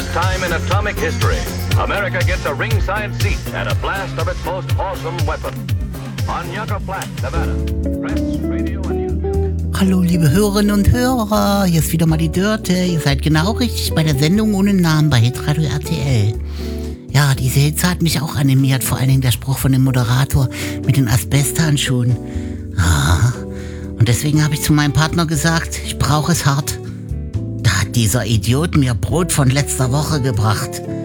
first time in atomic history, America gets a ringside seat and a blast of its most awesome weapon. On Yucca Flat, Nevada. Press, radio and news. Hallo liebe Hörerinnen und Hörer, hier ist wieder mal die Dörte. Ihr seid genau richtig bei der Sendung ohne Namen bei Hitradio RTL. Ja, diese Hitze hat mich auch animiert, vor allen Dingen der Spruch von dem Moderator mit den Asbesthandschuhen. Und deswegen habe ich zu meinem Partner gesagt, ich brauche es hart. Da hat dieser Idiot mir Brot von letzter Woche gebracht.